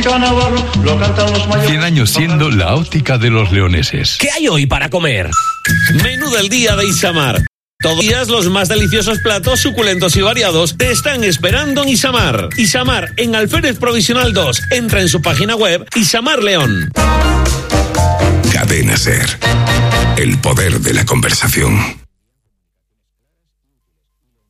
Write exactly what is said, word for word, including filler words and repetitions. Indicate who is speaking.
Speaker 1: cien años siendo la óptica de los leoneses.
Speaker 2: ¿Qué hay hoy para comer? Menú del día de Isamar. Todos los días los más deliciosos platos, suculentos y variados, te están esperando en Isamar. Isamar, en Alférez Provisional dos. Entra en su página web Isamar León.
Speaker 3: Cadena SER. El poder de la conversación.